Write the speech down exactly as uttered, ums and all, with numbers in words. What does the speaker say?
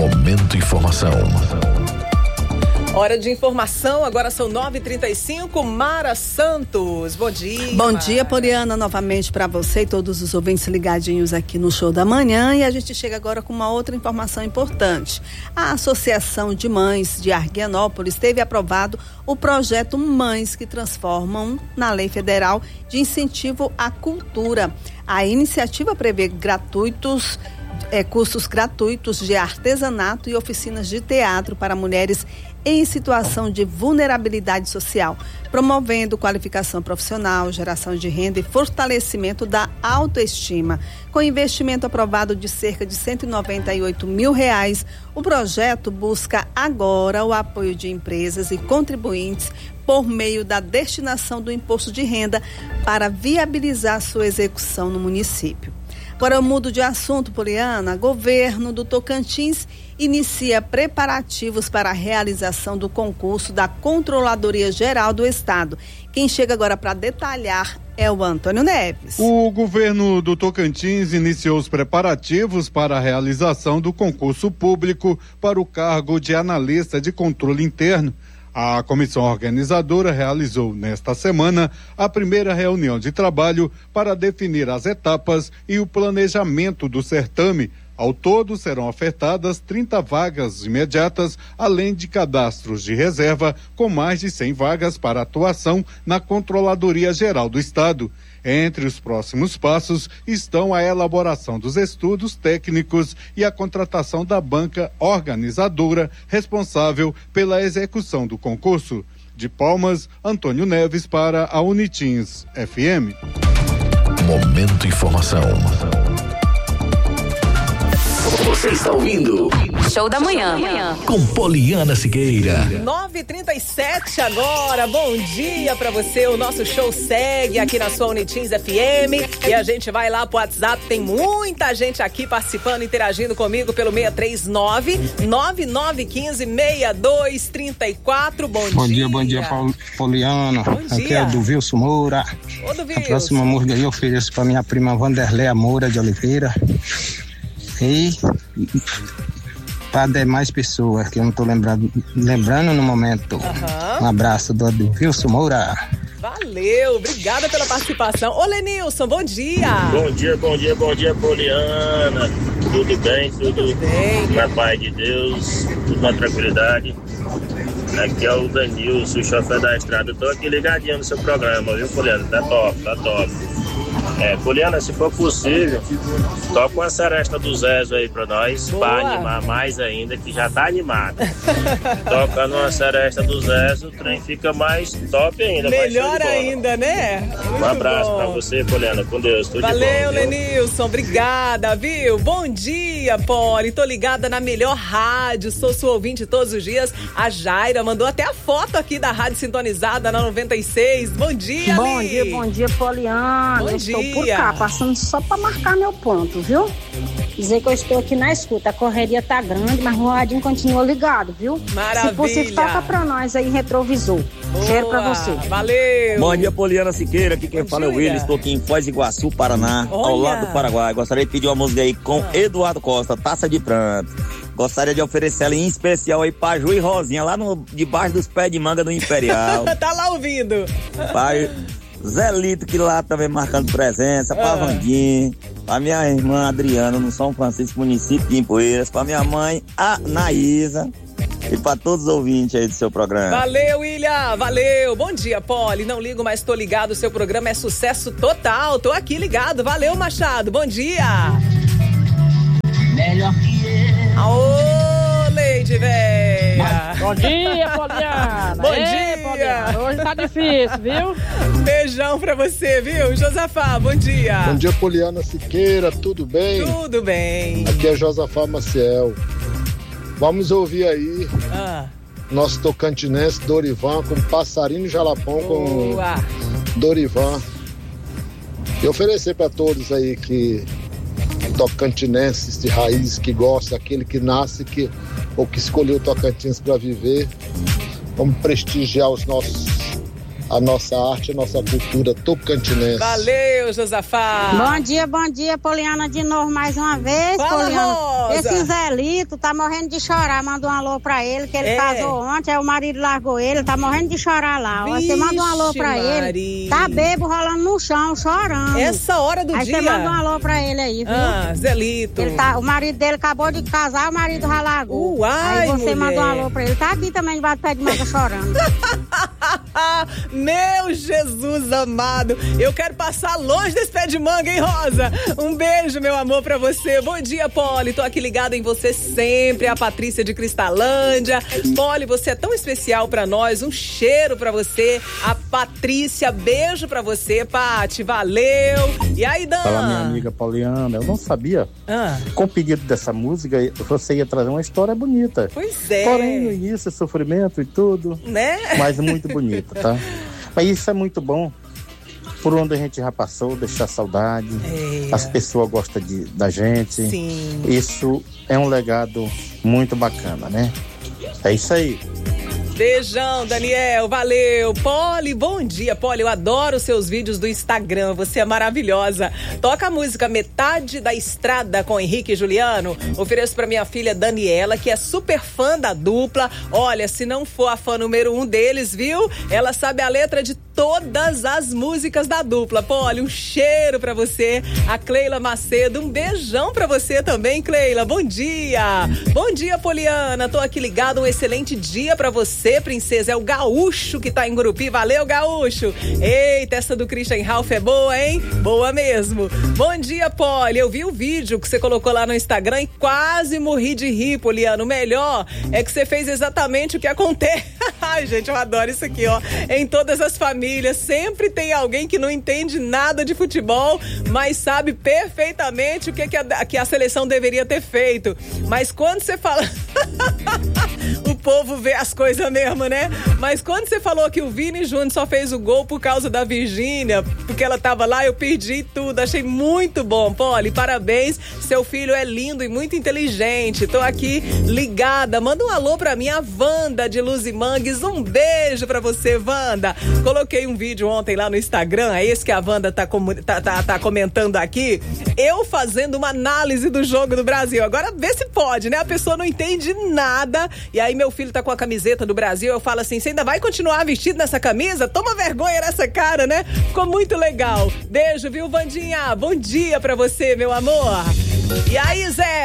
Momento Informação. Hora de informação, agora são nove e trinta e cinco. Mara Santos, bom dia. Bom Mara. dia, Poliana, novamente para você e todos os ouvintes ligadinhos aqui no Show da Manhã. E a gente chega agora com uma outra informação importante. A Associação de Mães de Arguianópolis teve aprovado o projeto Mães que Transformam na Lei Federal de Incentivo à Cultura. A iniciativa prevê gratuitos É, cursos gratuitos de artesanato e oficinas de teatro para mulheres em situação de vulnerabilidade social, promovendo qualificação profissional, geração de renda e fortalecimento da autoestima. Com investimento aprovado de cerca de cento e noventa e oito mil reais, o projeto busca agora o apoio de empresas e contribuintes por meio da destinação do imposto de renda para viabilizar sua execução no município. Agora eu mudo de assunto, Poliana. Governo do Tocantins inicia preparativos para a realização do concurso da Controladoria Geral do Estado. Quem chega agora para detalhar é o Antônio Neves. O governo do Tocantins iniciou os preparativos para a realização do concurso público para o cargo de analista de controle interno. A comissão organizadora realizou nesta semana a primeira reunião de trabalho para definir as etapas e o planejamento do certame. Ao todo serão ofertadas trinta vagas imediatas, além de cadastros de reserva com mais de cem vagas para atuação na Controladoria Geral do Estado. Entre os próximos passos estão a elaboração dos estudos técnicos e a contratação da banca organizadora responsável pela execução do concurso. De Palmas, Antônio Neves para a Unitins F M. Momento Informação. Você está ouvindo Show da Manhã com Poliana Siqueira. nove e trinta e sete agora, bom dia pra você. O nosso show segue aqui na sua Unitins F M e a gente vai lá pro WhatsApp. Tem muita gente aqui participando, interagindo comigo pelo seis três nove, nove nove um cinco, seis dois três quatro. Bom, bom dia. dia, bom dia, Poliana. Bom Aqui dia. é o do Wilson Moura. Ô, do Wilson. A próxima música eu ofereço pra minha prima Vanderleia Moura de Oliveira. E para demais pessoas que eu não tô lembrando, lembrando no momento. Uhum. Um abraço do, do Wilson Moura. Valeu, obrigada pela participação. Ô, Lenilson, bom dia. Bom dia, bom dia, bom dia, Poliana. Tudo bem, tudo, tudo bem. Na paz de Deus, tudo na tranquilidade. Aqui é o Danilson, o chofer da estrada. Tô aqui ligadinho no seu programa, viu, Poliana? Tá top, tá top. É, Poliana, se for possível, toca uma seresta do Zezo aí pra nós, boa, pra animar mais ainda, que já tá animado. Toca numa seresta do Zezo, o trem fica mais top ainda. Melhor mais ainda, né? Muito um abraço bom. Pra você, Poliana, com Deus, tudo Valeu, de bom. Valeu, Lenilson, obrigada, viu? Bom dia, Poli, tô ligada na melhor rádio, sou sua ouvinte todos os dias. A Jaira mandou até a foto aqui da rádio sintonizada na noventa e seis. Bom dia, Bom Ali. dia, bom dia, Poliana. Bom eu dia. Estou por cá, passando só para marcar meu ponto, viu? Dizer que eu estou aqui na escuta. A correria tá grande, mas o radinho continua ligado, viu? Maravilha. Se possível, toca pra nós aí, retrovisor. Boa. Cheiro pra você. Valeu. Bom dia, Poliana Siqueira. Aqui quem bom fala é o dia. Willis. Estou aqui em Foz do Iguaçu, Paraná, Olha. ao lado do Paraguai. Gostaria de pedir uma música aí com ah. Eduardo Costa, Taça de Pranto. Gostaria de oferecer ela em especial aí pra Ju e Rosinha, lá no, debaixo dos pés de manga do Imperial. Tá lá ouvindo. Pai Zelito, que lá também marcando presença, pra ah. Vandinha, pra minha irmã Adriana, no São Francisco, município de Empoeiras, pra minha mãe, a Naísa, e pra todos os ouvintes aí do seu programa. Valeu, William, valeu. Bom dia, Poli. Não ligo, mas tô ligado, o seu programa é sucesso total. Tô aqui ligado. Valeu, Machado. Bom dia. Melhor que eu. Aô, Leide, véia. Bom dia, Poliana. Bom Ei, dia. Poliana. Hoje tá difícil, viu? Beijão pra você, viu? Josafá, bom dia. Bom dia, Poliana Siqueira, tudo bem? Tudo bem. Aqui é Josafá Maciel. Vamos ouvir aí ah. nosso tocantinense Dorivan com Passarinho Jalapão com Boa. Dorivan. E oferecer para todos aí que tocantinenses de raiz, que gosta, aquele que nasce que, ou que escolheu Tocantins para viver. Vamos prestigiar os nossos a nossa arte, a nossa cultura tocantinense. Valeu, Josafá. Bom dia, bom dia, Poliana, de novo mais uma vez. Fala, Poliana. Rosa. Esse Zelito tá morrendo de chorar. Manda um alô pra ele, que ele É. casou ontem, aí o marido largou ele, tá morrendo de chorar lá. Ó, você manda um alô pra Vixe, ele. Maria. Tá bebo rolando no chão, chorando. Essa hora do aí dia. Aí você manda um alô pra ele aí, viu? Ah, Zelito. Ele tá, o marido dele acabou de casar, o marido já largou. Uai, aí você mulher. manda um alô pra ele. Tá aqui também debaixo do pé de manga chorando. Meu Jesus amado, eu quero passar longe desse pé de manga, hein, Rosa? Um beijo, meu amor, pra você. Bom dia, Poli, tô aqui ligada em você sempre, a Patrícia de Cristalândia. Poli, você é tão especial pra nós, um cheiro pra você. A Patrícia, beijo pra você, Pati, valeu. E aí, Dan? Fala, minha amiga Poliana, eu não sabia. Ah. Com o pedido dessa música, você ia trazer uma história bonita. Pois é. Porém, no início, sofrimento e tudo. Né? Mas muito bonita, tá? Mas isso é muito bom. Por onde a gente já passou, deixar saudade. É. As pessoas gostam de, da gente. Sim. Isso é um legado muito bacana, né? É isso aí. Beijão, Daniel, valeu. Poli, bom dia, Poli, eu adoro os seus vídeos do Instagram, você é maravilhosa. Toca a música Metade da Estrada com Henrique e Juliano. Ofereço pra minha filha Daniela, que é super fã da dupla. Olha, se não for a fã número um deles, viu? Ela sabe a letra de todas as músicas da dupla. Poli, um cheiro pra você. A Cleila Macedo, um beijão pra você também, Cleila. Bom dia. Bom dia, Poliana. Tô aqui ligado, um excelente dia pra você, princesa. É o Gaúcho que tá em Gurupi. Valeu, Gaúcho. Eita, essa do Christian Ralph é boa, hein? Boa mesmo. Bom dia, Poli. Eu vi o vídeo que você colocou lá no Instagram e quase morri de rir, Poliana. O melhor é que você fez exatamente o que acontece. Ai, gente, eu adoro isso aqui, ó. Em todas as famílias, sempre tem alguém que não entende nada de futebol, mas sabe perfeitamente o que, que, a, que a seleção deveria ter feito. Mas quando você fala... o povo vê as coisas mesmo, né? Mas quando você falou que o Vini Júnior só fez o gol por causa da Virgínia, porque ela tava lá, eu perdi tudo. Achei muito bom, Poli. Parabéns. Seu filho é lindo e muito inteligente. Tô aqui ligada. Manda um alô pra mim, a Wanda de Luzimangues. Um beijo pra você, Wanda. Coloquei um vídeo ontem lá no Instagram, é esse que a Wanda tá, tá, tá, tá comentando aqui. Eu fazendo uma análise do jogo do Brasil. Agora vê se pode, né? A pessoa não entende nada. E aí meu filho tá com a camiseta do Brasil. Eu falo assim, você ainda vai continuar vestido nessa camisa? Toma vergonha nessa cara, né? Ficou muito legal. Beijo, viu, Vandinha? Bom dia pra você, meu amor. E aí, Zé?